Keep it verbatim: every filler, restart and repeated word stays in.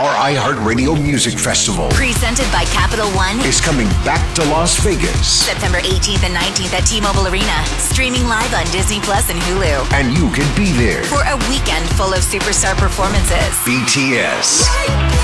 Our iHeartRadio Music Festival Presented by Capital One is coming back to Las Vegas. September eighteenth and nineteenth at T-Mobile Arena. Streaming live on Disney Plus and Hulu. And you can be there For a weekend full of superstar performances. B T S.